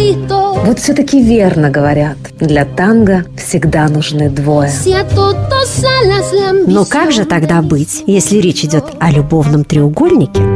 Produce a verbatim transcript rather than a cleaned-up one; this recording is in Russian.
Вот все-таки верно говорят, для танго всегда нужны двое. Но как же тогда быть, если речь идет о любовном треугольнике,